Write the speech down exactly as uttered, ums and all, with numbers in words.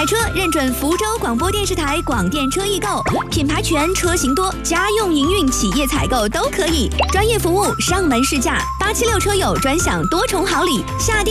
买车认准福州广播电视台广电车易购，品牌全，车型多，家用营运、企业采购都可以，专业服务，上门试驾，八七六车友专享多重好礼，下定。